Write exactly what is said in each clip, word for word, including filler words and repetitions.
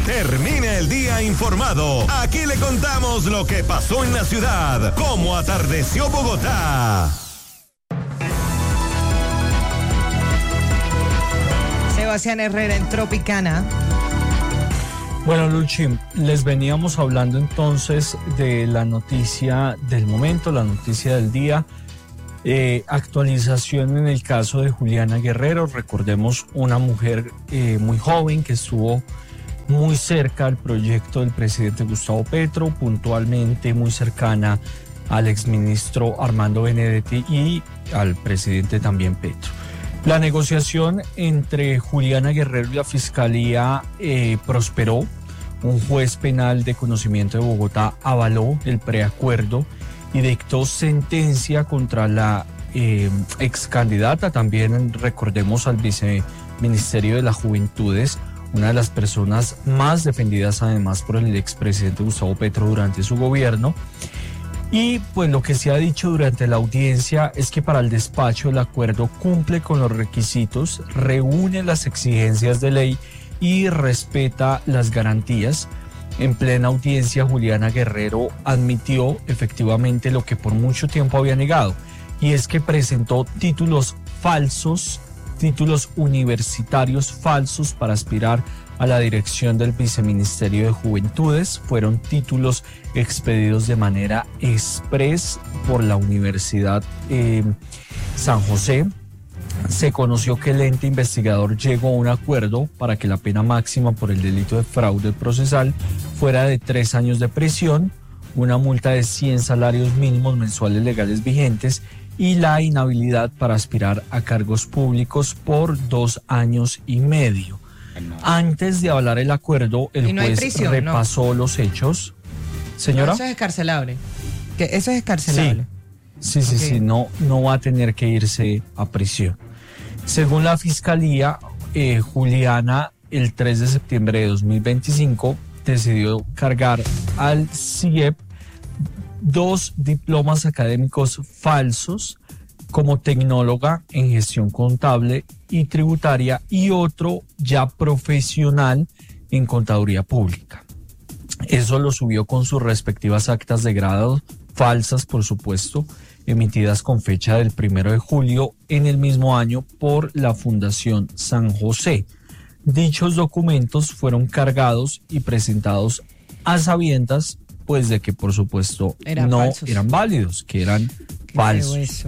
Termine el día informado. Aquí le contamos lo que pasó en la ciudad, cómo atardeció Bogotá. Sebastián Herrera en Tropicana. Bueno, Luchi, les veníamos hablando entonces de la noticia del momento, la noticia del día. Eh, actualización en el caso de Juliana Guerrero. Recordemos una mujer eh, muy joven que estuvo muy cerca al proyecto del presidente Gustavo Petro, puntualmente muy cercana al exministro Armando Benedetti y al presidente también Petro. La negociación entre Juliana Guerrero y la Fiscalía eh, prosperó. Un juez penal de conocimiento de Bogotá avaló el preacuerdo y dictó sentencia contra la eh, ex candidata, también recordemos al viceministerio de las Juventudes, una de las personas más defendidas además por el expresidente Gustavo Petro durante su gobierno. Y pues lo que se ha dicho durante la audiencia es que para el despacho el acuerdo cumple con los requisitos, reúne las exigencias de ley y respeta las garantías. En plena audiencia, Juliana Guerrero admitió efectivamente lo que por mucho tiempo había negado, y es que presentó títulos falsos, títulos universitarios falsos para aspirar a la dirección del Viceministerio de Juventudes. Fueron títulos expedidos de manera express por la Universidad eh, San José. Se conoció que el ente investigador llegó a un acuerdo para que la pena máxima por el delito de fraude procesal fuera de tres años de prisión, una multa de cien salarios mínimos mensuales legales vigentes y la inhabilidad para aspirar a cargos públicos por dos años y medio. Antes de avalar el acuerdo, el no juez prisión, repasó ¿no? los hechos. ¿Señora? No, eso es escarcelable. Que eso es escarcelable. Sí, sí, okay. sí, no, no va a tener que irse a prisión. Según la Fiscalía, eh, Juliana, el tres de septiembre de dos mil veinticinco, decidió cargar al C I E P dos diplomas académicos falsos como tecnóloga en gestión contable y tributaria y otro ya profesional en contaduría pública. Eso lo subió con sus respectivas actas de grado, falsas por supuesto, emitidas con fecha del primero de julio en el mismo año por la Fundación San José. Dichos documentos fueron cargados y presentados a sabiendas, pues de que por supuesto eran no falsos. eran válidos, que eran Qué falsos.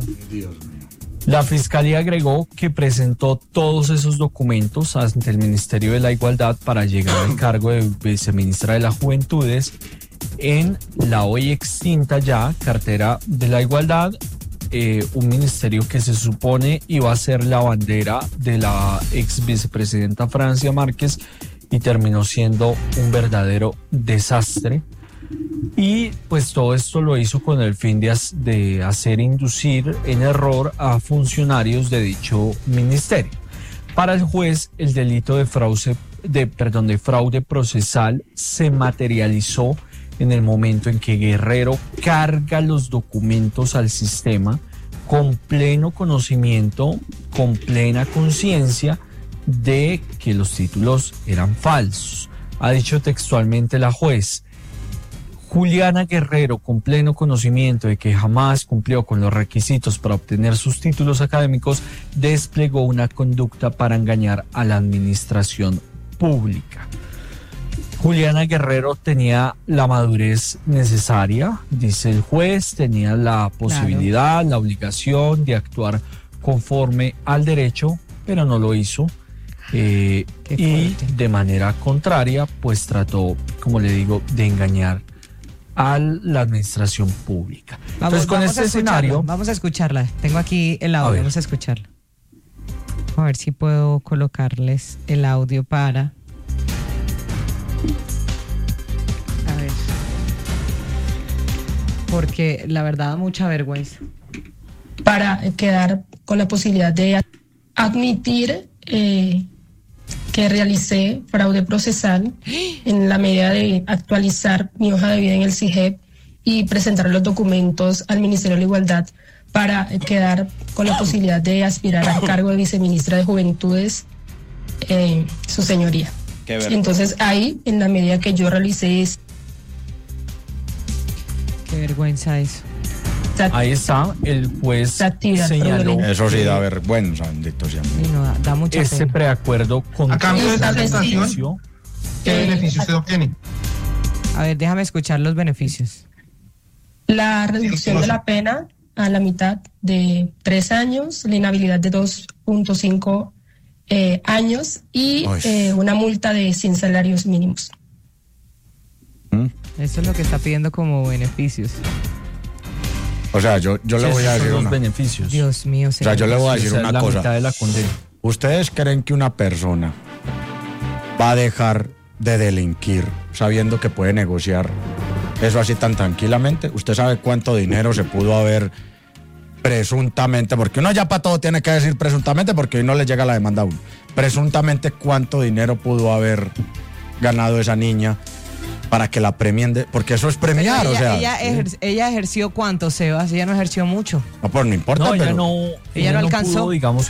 La Fiscalía agregó que presentó todos esos documentos ante el Ministerio de la Igualdad para llegar al cargo de viceministra de las Juventudes en la hoy extinta ya cartera de la Igualdad, eh, un ministerio que se supone iba a ser la bandera de la ex vicepresidenta Francia Márquez y terminó siendo un verdadero desastre. Y pues todo esto lo hizo con el fin de, de hacer inducir en error a funcionarios de dicho ministerio. Para el juez, el delito de fraude, de, perdón, de fraude procesal se materializó en el momento en que Guerrero carga los documentos al sistema con pleno conocimiento, con plena conciencia de que los títulos eran falsos. Ha dicho textualmente la juez: Juliana Guerrero, con pleno conocimiento de que jamás cumplió con los requisitos para obtener sus títulos académicos, desplegó una conducta para engañar a la administración pública. Juliana Guerrero tenía la madurez necesaria, dice el juez, tenía la posibilidad, claro, la obligación de actuar conforme al derecho, pero no lo hizo. Eh, y de manera contraria, pues trató, como le digo, de engañar a la administración pública. Vamos, Entonces, con vamos este a escenario... Vamos a escucharla. Tengo aquí el audio, a vamos a escucharla. A ver si puedo colocarles el audio para... A ver. Porque la verdad da mucha vergüenza. Para quedar con la posibilidad de admitir eh, que realicé fraude procesal en la medida de actualizar mi hoja de vida en el C I G E P y presentar los documentos al Ministerio de la Igualdad para quedar con la posibilidad de aspirar al cargo de viceministra de Juventudes, eh, su señoría. Qué vergüenza. Entonces ahí, en la medida que yo realicé es Qué vergüenza eso. Ahí está, el juez señaló. Eso sí da vergüenza, bendito sea. Sí, no, da, da mucha Este pena. preacuerdo con A cambio de esta beneficio, prestación, ¿qué beneficio usted obtiene? A ver, déjame escuchar los beneficios. la reducción de la pena a la mitad de tres años, la inhabilidad de dos punto cinco eh, años y eh, una multa de cien salarios mínimos. ¿Mm? Eso es lo que está pidiendo como beneficios. O sea, yo, yo le Sí, voy a esos decir son los una. beneficios. Dios mío, O sea, yo le voy a decir O sea, una la cosa. mitad de la condena. ¿Ustedes creen que una persona va a dejar de delinquir sabiendo que puede negociar eso así tan tranquilamente? ¿Usted sabe cuánto dinero se pudo haber presuntamente? Porque uno ya para todo tiene que decir presuntamente porque hoy no le llega la demanda a uno. Presuntamente, ¿cuánto dinero pudo haber ganado esa niña para que la premien? De, porque eso es premiar, ella, o sea. Ella, ejer, ella ejerció cuánto, Sebas, ella no ejerció mucho. No, pues no importa, No, ella pero no, ella no alcanzó. pudo, digamos,